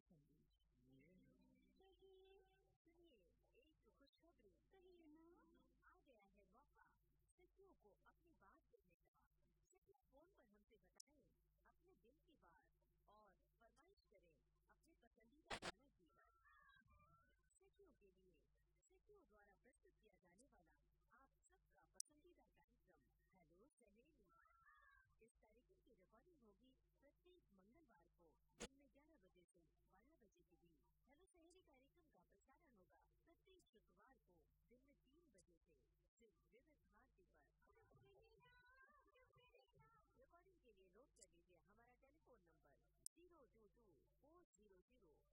संदेश। सुनिए, एक खुशखबरी कहिए ना। आ गया है मौका सखियों को अपनी बात कहने का। सखियां फोन पर हमसे बताएं अपने दिल की बात और फरमाइश करें अपने पसंदीदा गाना की। सखियों के लिए सखियों द्वारा प्रस्तुत किया जाने वाला आप सबका पसंदीदा कार्यक्रम हेलो सहेली। इस कार्यक्रम की रिकॉर्डिंग होगी प्रत्येक मंगलवार को दिन में 11 बजे से 12 बजे के बीच। हेलो सहेली कार्यक्रम का प्रसारण होगा प्रत्येक शुक्रवार को दिन में 3 बजे से सिर्फ विविध भारती पर। रिकॉर्डिंग के लिए नोट कर लीजिए हमारा टेलीफोन नंबर 022400888।